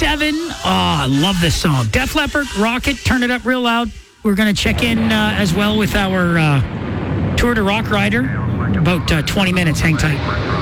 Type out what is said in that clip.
7. Oh, I love this song. Def Leppard, Rocket, turn it up real loud. We're going to check in as well with our Tour de Rock rider. About 20 minutes. Hang tight.